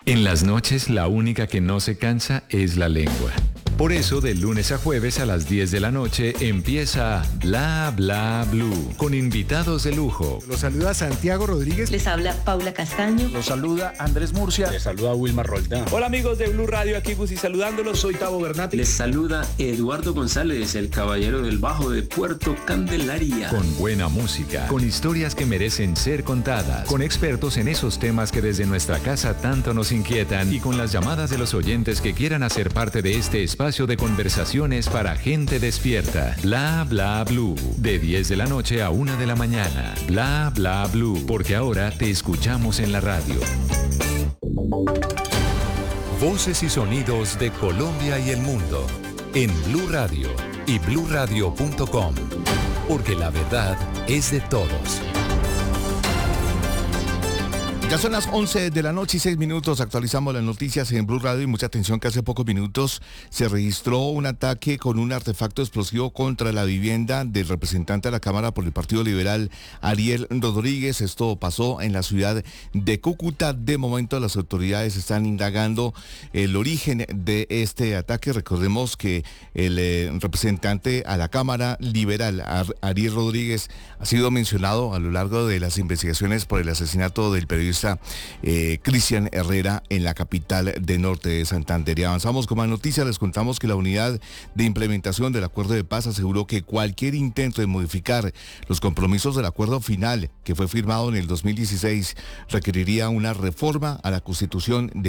En las noches, la única que no se cansa es la lengua. Por eso, de lunes a jueves a las 10 de la noche empieza Bla Bla Blue, con invitados de lujo. Los saluda Santiago Rodríguez. Les habla Paula Castaño. Los saluda Andrés Murcia. Les saluda Wilmar Roldán. Hola amigos de Blue Radio, aquí Gusi saludándolos. Soy Tavo Bernati. Les saluda Eduardo González, el caballero del bajo de Puerto Candelaria. Con buena música, con historias que merecen ser contadas, con expertos en esos temas que desde nuestra casa tanto nos inquietan y con las llamadas de los oyentes que quieran hacer parte de este espacio de conversaciones para gente despierta. Bla Bla Blue, de 10 de la noche a 1 de la mañana. Bla Bla Blue, porque ahora te escuchamos en la radio. Voces y sonidos de Colombia y el mundo en Blue Radio y bluradio.com, porque la verdad es de todos. Ya son las 11 de la noche y 6 minutos. Actualizamos las noticias en Blue Radio y mucha atención que hace pocos minutos se registró un ataque con un artefacto explosivo contra la vivienda del representante de la Cámara por el Partido Liberal, Ariel Rodríguez. Esto pasó en la ciudad de Cúcuta. De momento las autoridades están indagando el origen de este ataque. Recordemos que el representante a la Cámara Liberal, Ariel Rodríguez, ha sido mencionado a lo largo de las investigaciones por el asesinato del periodista Cristian Herrera en la capital de Norte de Santander. Y avanzamos con más noticias. Les contamos que la unidad de implementación del acuerdo de paz aseguró que cualquier intento de modificar los compromisos del acuerdo final que fue firmado en el 2016 requeriría una reforma a la Constitución de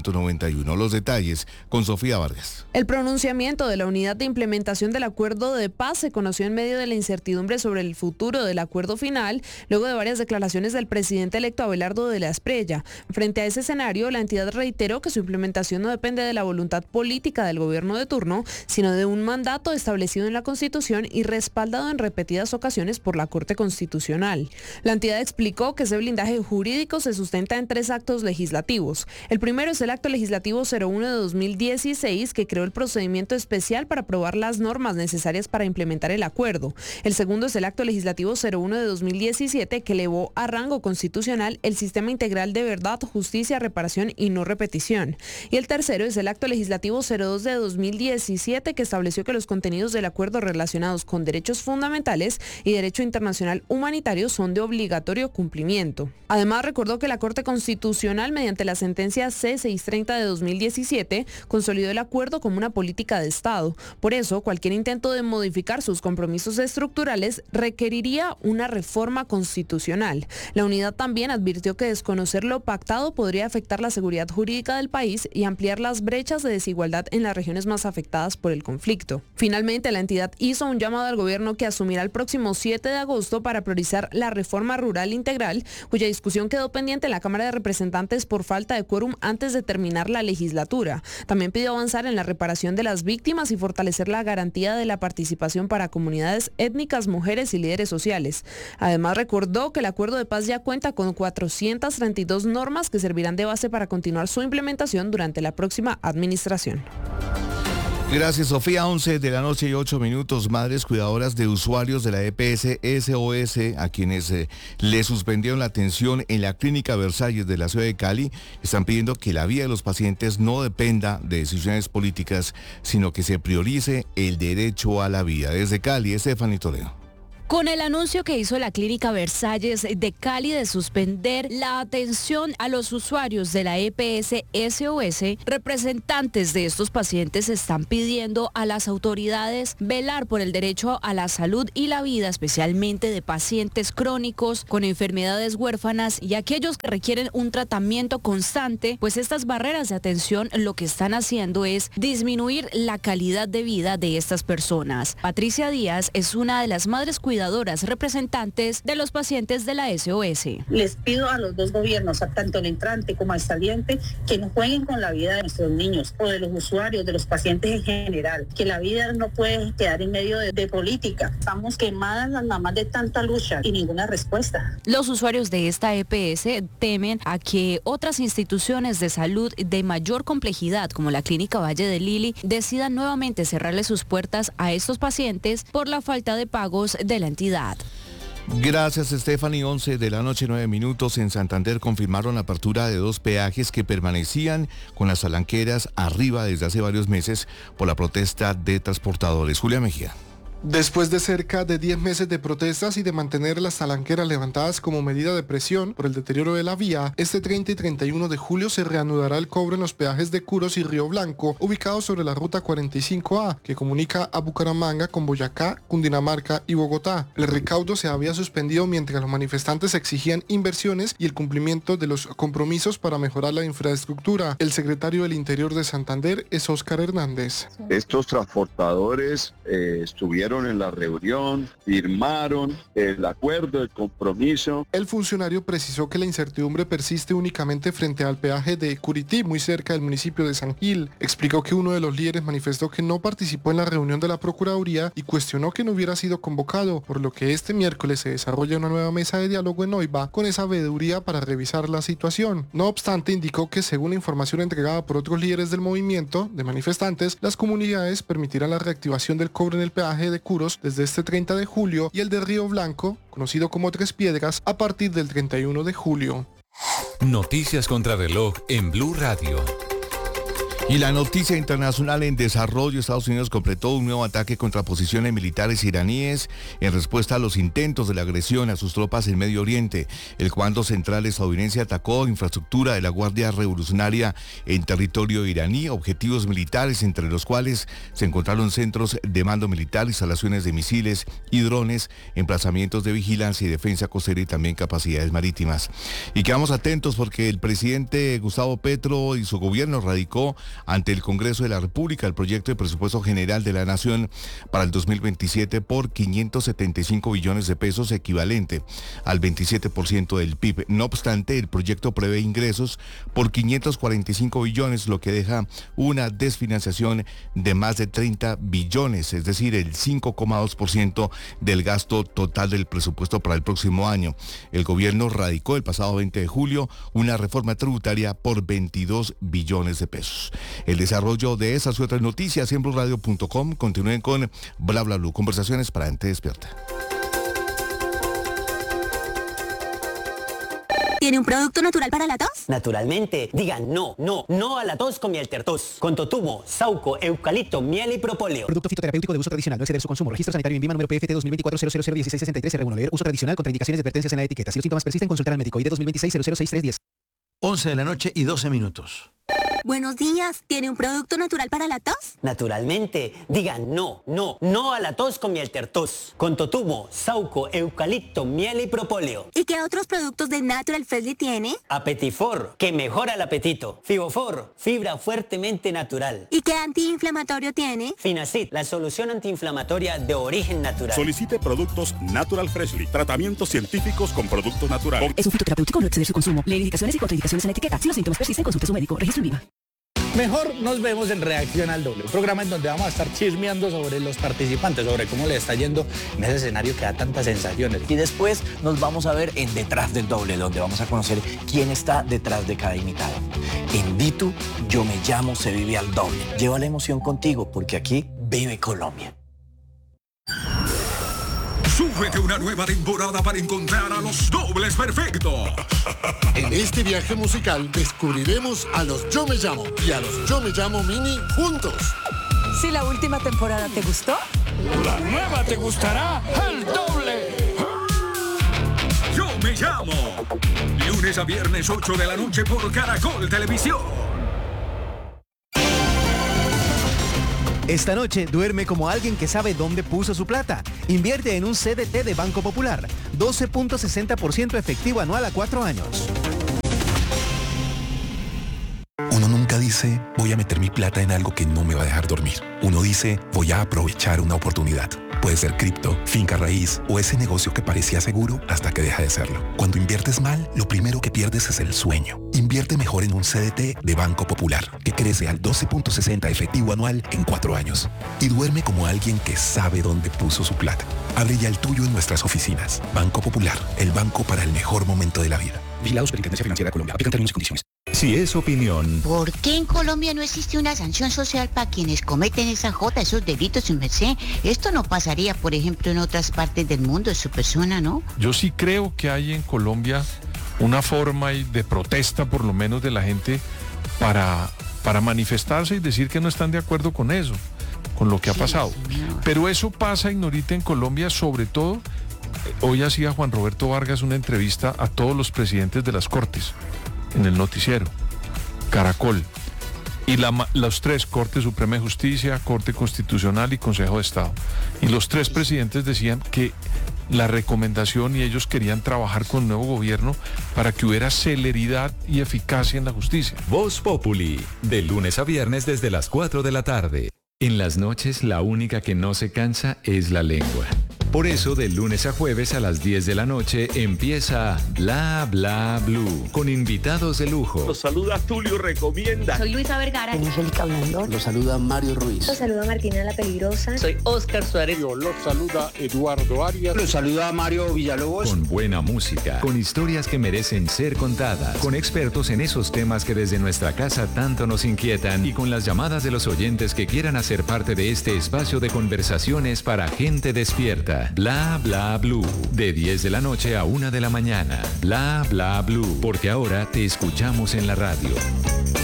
1991. Los detalles con Sofía Vargas. El pronunciamiento de la unidad de implementación del acuerdo de paz se conoció en medio de la incertidumbre sobre el futuro del acuerdo final, luego de varias declaraciones del presidente electo Abelardo de la Espriella. Frente a ese escenario, la entidad reiteró que su implementación no depende de la voluntad política del gobierno de turno, sino de un mandato establecido en la Constitución y respaldado en repetidas ocasiones por la Corte Constitucional. La entidad explicó que ese blindaje jurídico se sustenta en 3 actos legislativos. El primero es el acto legislativo 01 de 2016, que creó el procedimiento especial para aprobar las normas necesarias para implementar el acuerdo. El segundo es el acto legislativo 01 de 2017, que elevó a rango constitucional el Sistema Integral de Verdad, Justicia, Reparación y No Repetición. Y el tercero es el acto legislativo 02 de 2017, que estableció que los contenidos del acuerdo relacionados con derechos fundamentales y derecho internacional humanitario son de obligatorio cumplimiento. Además, recordó que la Corte Constitucional, mediante la sentencia C630 de 2017, consolidó el acuerdo como una política de Estado. Por eso, cualquier intento de modificar sus compromisos estructurales requeriría una reforma constitucional. La unidad también advirtió que desconocer lo pactado podría afectar la seguridad jurídica del país y ampliar las brechas de desigualdad en las regiones más afectadas por el conflicto. Finalmente, la entidad hizo un llamado al gobierno que asumirá el próximo 7 de agosto para priorizar la reforma rural integral, cuya discusión quedó pendiente en la Cámara de Representantes por falta de quórum antes de terminar la legislatura. También pidió avanzar en la reparación de las víctimas y fortalecer la garantía de la participación para comunidades étnicas, mujeres y líderes sociales. Además, recordó que el acuerdo de paz ya cuenta con 432 normas que servirán de base para continuar su implementación durante la próxima administración. Gracias, Sofía. 11 de la noche y 8 minutos. Madres cuidadoras de usuarios de la EPS SOS, a quienes le suspendieron la atención en la Clínica Versalles de la ciudad de Cali, están pidiendo que la vida de los pacientes no dependa de decisiones políticas, sino que se priorice el derecho a la vida. Desde Cali, Estefanía Toledo. Con el anuncio que hizo la Clínica Versalles de Cali de suspender la atención a los usuarios de la EPS SOS, representantes de estos pacientes están pidiendo a las autoridades velar por el derecho a la salud y la vida, especialmente de pacientes crónicos con enfermedades huérfanas y aquellos que requieren un tratamiento constante, pues estas barreras de atención lo que están haciendo es disminuir la calidad de vida de estas personas. Patricia Díaz es una de las madres cuidadoras representantes de los pacientes de la SOS. Les pido a los dos gobiernos, tanto el entrante como el saliente, que no jueguen con la vida de nuestros niños o de los usuarios, de los pacientes en general, que la vida no puede quedar en medio de política. Estamos quemadas las mamás de tanta lucha y ninguna respuesta. Los usuarios de esta EPS temen a que otras instituciones de salud de mayor complejidad, como la Clínica Valle de Lili, decidan nuevamente cerrarle sus puertas a estos pacientes por la falta de pagos de la entidad. Gracias, Stephanie. 11 de la noche, 9 minutos. En Santander confirmaron la apertura de 2 peajes que permanecían con las talanqueras arriba desde hace varios meses por la protesta de transportadores. Julia Mejía. Después de cerca de 10 meses de protestas y de mantener las talanqueras levantadas como medida de presión por el deterioro de la vía, este 30 y 31 de julio se reanudará el cobro en los peajes de Curos y Río Blanco, ubicados sobre la ruta 45A, que comunica a Bucaramanga con Boyacá, Cundinamarca y Bogotá. El recaudo se había suspendido mientras los manifestantes exigían inversiones y el cumplimiento de los compromisos para mejorar la infraestructura. El secretario del Interior de Santander es Óscar Hernández. Estos transportadores estuvieron en la reunión, firmaron el acuerdo, el compromiso. El funcionario precisó que la incertidumbre persiste únicamente frente al peaje de Curití, muy cerca del municipio de San Gil. Explicó que uno de los líderes manifestó que no participó en la reunión de la Procuraduría y cuestionó que no hubiera sido convocado, por lo que este miércoles se desarrolla una nueva mesa de diálogo en Oiva con esa veeduría para revisar la situación. No obstante, indicó que según la información entregada por otros líderes del movimiento de manifestantes, las comunidades permitirán la reactivación del cobro en el peaje de Curos desde este 30 de julio y el de Río Blanco, conocido como Tres Piedras, a partir del 31 de julio. Noticias contra reloj en Blue Radio. Y la noticia internacional en desarrollo: Estados Unidos completó un nuevo ataque contra posiciones militares iraníes en respuesta a los intentos de la agresión a sus tropas en Medio Oriente. El Comando Central estadounidense atacó infraestructura de la Guardia Revolucionaria en territorio iraní, objetivos militares entre los cuales se encontraron centros de mando militar, instalaciones de misiles y drones, emplazamientos de vigilancia y defensa costera y también capacidades marítimas. Y quedamos atentos porque el presidente Gustavo Petro y su gobierno radicó ante el Congreso de la República el proyecto de presupuesto general de la Nación para el 2027 por 575 billones de pesos, equivalente al 27% del PIB. No obstante, el proyecto prevé ingresos por 545 billones, lo que deja una desfinanciación de más de 30 billones, es decir, el 5,2% del gasto total del presupuesto para el próximo año. El gobierno radicó el pasado 20 de julio una reforma tributaria por 22 billones de pesos. El desarrollo de esas y otras noticias en BluRadio.com. Continúen con Bla Bla Blue, conversaciones para gente despierta. ¿Tiene un producto natural para la tos? Naturalmente. Digan no a la tos con miel tertos. Con totumo, sauco, eucalipto, miel y propóleo. Producto fitoterapéutico de uso tradicional. No exceder su consumo. Registro sanitario en INVIMA número PFT 2024-0001663-R1. Leer uso tradicional. Contraindicaciones y advertencias en la etiqueta. Si los síntomas persisten, consultar al médico. ID 2026-006310. 11 de la noche y 12 minutos. Buenos días. ¿Tiene un producto natural para la tos? Naturalmente. Digan no a la tos con miel tertos. Con totumo, sauco, eucalipto, miel y propóleo. ¿Y qué otros productos de Natural Freshly tiene? Apetifor, que mejora el apetito. Fibofor, fibra fuertemente natural. ¿Y qué antiinflamatorio tiene? Finacid, la solución antiinflamatoria de origen natural. Solicite productos Natural Freshly. Tratamientos científicos con productos naturales. Es un fitoterapéutico, no exceder su consumo. Leer indicaciones y contraindicaciones en la etiqueta. Si los síntomas persisten, consulte a su médico. Registro INVIMA. Mejor nos vemos en Reacción al Doble, un programa en donde vamos a estar chismeando sobre los participantes, sobre cómo les está yendo en ese escenario que da tantas sensaciones. Y después nos vamos a ver en Detrás del Doble, donde vamos a conocer quién está detrás de cada invitado. En Ditu, Yo Me Llamo, se vive al doble. Lleva la emoción contigo, porque aquí vive Colombia. Súbete una nueva temporada para encontrar a los dobles perfectos. En este viaje musical descubriremos a los Yo Me Llamo y a los Yo Me Llamo Mini juntos. Si la última temporada te gustó, la nueva te gustará el doble. Yo Me Llamo. Lunes a viernes 8 de la noche por Caracol Televisión. Esta noche duerme como alguien que sabe dónde puso su plata. Invierte en un CDT de Banco Popular. 12.60% efectivo anual a 4 años. Uno nunca dice, voy a meter mi plata en algo que no me va a dejar dormir. Uno dice, voy a aprovechar una oportunidad. Puede ser cripto, finca raíz o ese negocio que parecía seguro hasta que deja de serlo. Cuando inviertes mal, lo primero que pierdes es el sueño. Invierte mejor en un CDT de Banco Popular, que crece al 12.60 efectivo anual en 4 años. Y duerme como alguien que sabe dónde puso su plata. Abre ya el tuyo en nuestras oficinas. Banco Popular, el banco para el mejor momento de la vida. Vigilado Superintendencia Financiera de Colombia. Aplican términos y condiciones. Si es opinión, ¿Por qué en Colombia no existe una sanción social para quienes cometen esos delitos, su merced? Esto no pasaría, por ejemplo, en otras partes del mundo, su persona, ¿no? Yo sí creo que hay en Colombia una forma de protesta, por lo menos de la gente, para manifestarse y decir que no están de acuerdo con eso, con lo que ha pasado. Señor. Pero eso pasa, Ignorita, en Colombia, sobre todo, hoy hacía Juan Roberto Vargas una entrevista a todos los presidentes de las Cortes, en el noticiero, Caracol, y los tres, Corte Suprema de Justicia, Corte Constitucional y Consejo de Estado. Y los tres presidentes decían que la recomendación y ellos querían trabajar con el nuevo gobierno para que hubiera celeridad y eficacia en la justicia. Voz Populi, de lunes a viernes desde las 4 de la tarde. En las noches la única que no se cansa es la lengua. Por eso, de lunes a jueves a las 10 de la noche empieza Bla Bla Blue, con invitados de lujo. Los saluda Tulio Recomienda. Soy Luisa Vergara. Angélica Blandón. Los saluda Mario Ruiz. Los saluda Martina La Peligrosa. Soy Oscar Suárez. Los saluda Eduardo Arias. Los saluda Mario Villalobos. Con buena música, con historias que merecen ser contadas, con expertos en esos temas que desde nuestra casa tanto nos inquietan y con las llamadas de los oyentes que quieran hacer parte de este espacio de conversaciones para gente despierta. Bla Bla Blue, de 10 de la noche a 1 de la mañana. Bla Bla Blue, porque ahora te escuchamos en la radio.